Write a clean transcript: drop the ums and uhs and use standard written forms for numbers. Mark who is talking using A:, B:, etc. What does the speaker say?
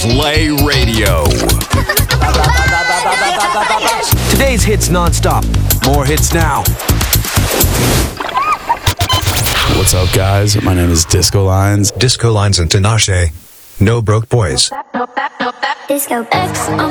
A: Play Radio.
B: Today's hits non-stop. More hits now.
C: What's up, guys? My name is Disco Lines.
D: Disco Lines and Tinashe. No Broke Boys.
E: Disco X.